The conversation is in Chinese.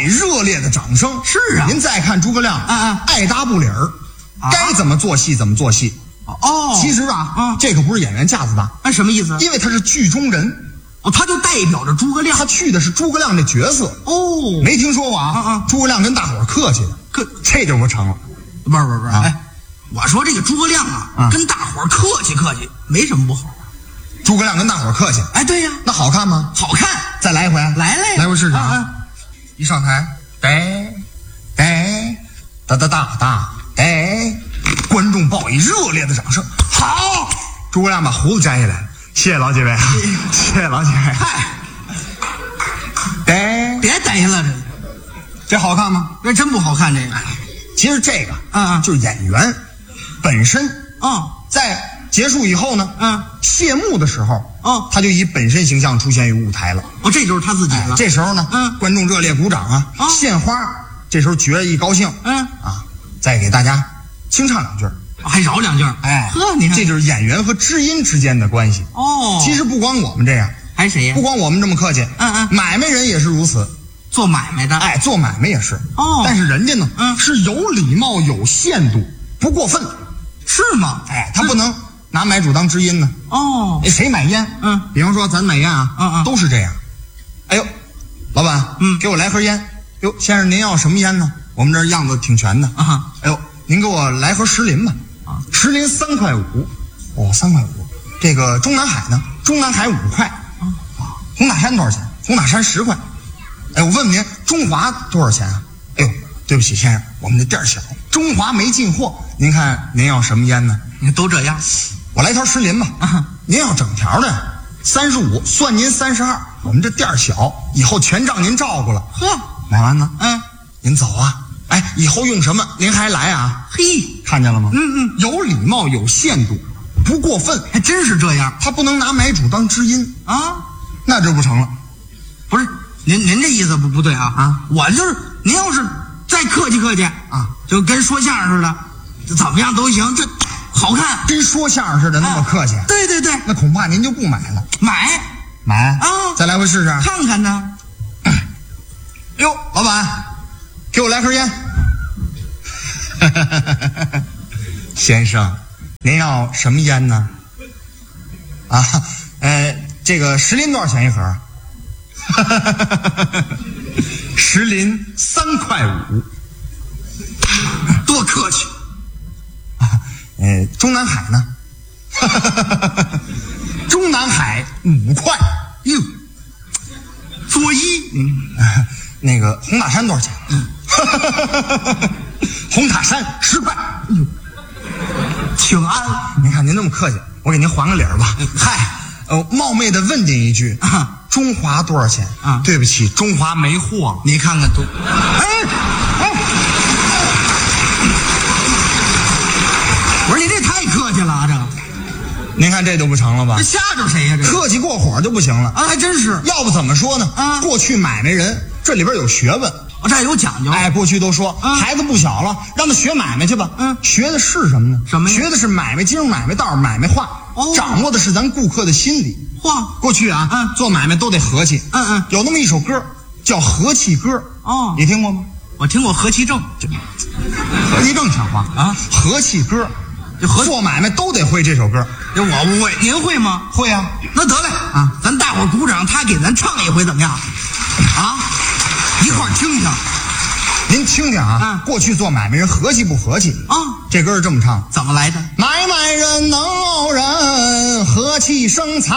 热烈的掌声。 是啊， 您再看诸葛亮，爱答不理儿，该怎么做戏怎么做戏。 哦， 其实啊，这可不是演员架子大。 什么意思？ 因为他是剧中人。 他就代表着诸葛亮， 他去的是诸葛亮这角色。 哦， 没听说过啊？诸葛亮跟大伙儿客气的，这就不成了。 不是，我说这个诸葛亮跟大伙儿客气客气，没什么不好。 诸葛亮跟大伙儿客气， 对呀， 那好看吗？ 好看。 再来一回，来回试试啊！ 一上台，观众报以热烈的掌声。好，诸葛亮把胡子摘下来了。谢谢老几位，谢谢老几位。 别逮下了， 这好看吗？ 这真不好看。这个， 其实这个就是演员本身在结束以后呢，谢幕的时候，他就以本身形象出现于舞台了。 这就是他自己了。 这时候呢，观众热烈鼓掌献花。这时候觉得一高兴，再给大家清唱两句。 还饶两句，你看， 这就是演员和知音之间的关系。其实不光我们这样， 还谁呀？ 不光我们这么客气，买卖人也是如此， 做买卖的， 做买卖也是。但是人家呢，是有礼貌、有限度，不过分， 是吗？ 他不能拿买主当知音呢。谁买烟？比方说咱买烟都是这样。哎呦，老板，给我来盒烟。哟，先生您要什么烟呢？我们这样子挺全的。哎呦，您给我来盒石林吧。石林3.5块。3.5块。这个中南海呢？中南海5块。红塔山多少钱？红塔山10块。哎，我问问您，中华多少钱啊？哎呦，对不起先生，我们的店小，中华没进货。您看您要什么烟呢？ 都这样。 我来条石林吧。您要整条的，35，算您32。我们这店小，以后全让您照顾了。买完呢？您走啊。以后用什么您还来啊？看见了吗？有礼貌有限度，不过分。 还真是这样。 他不能拿买主当知音那就不成了。 不是您这意思不对我就是您要是再客气客气就跟说相声似的，怎么样都行，这好看。 跟说相声似的那么客气。 对， 那恐怕您就不买了。买再来回试试看看呢。 哟，老板，给我来盒烟。先生，您要什么烟呢？这个石林多少钱一盒？石林3.5块。 多客气。 中南海呢？中南海5块。 哟，作揖。 那个红塔山多少钱？红塔山10块。 请安。 您看您那么客气，我给您还个礼儿吧。冒昧的问您一句中华多少钱？对不起，中华没货了。 你看看都。我说你这太客气了这个。 您看这就不成了吧？ 这吓着谁呀？这客气过火就不行了还真是。 要不怎么说呢？过去买卖人这里边有学问， 这有讲究。 过去都说孩子不小了，让他学买卖去吧。学的是什么呢？ 什么呀？ 学的是买卖经、买卖道、买卖话，掌握的是咱顾客的心理。过去做买卖都得和气。有那么一首歌叫《和气歌》。你听过吗？ 我听过和气正。 和气正像话和气歌。做买卖都得会这首歌。 我会，您会吗？ 会啊。 那得嘞咱大伙儿鼓掌，他给咱唱一回怎么样？一块儿听听。 您听听过去做买卖人和气不和气这歌是这么唱。 怎么来的？ 买卖人能人和气生财。